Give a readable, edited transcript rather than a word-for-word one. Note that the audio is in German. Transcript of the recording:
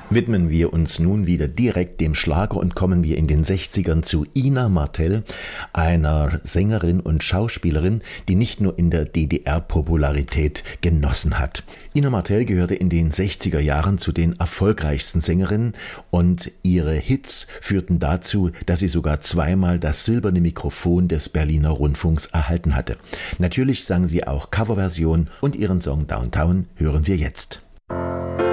Widmen wir uns nun wieder direkt dem Schlager und kommen wir in den 60ern zu Ina Martell, einer Sängerin und Schauspielerin, die nicht nur in der DDR Popularität genossen hat. Ina Martell gehörte in den 60er Jahren zu den erfolgreichsten Sängerinnen und ihre Hits führten dazu, dass sie sogar zweimal das silberne Mikrofon des Berliner Rundfunks erhalten hatte. Natürlich sang sie auch Coverversionen und ihren Song Downtown hören wir jetzt.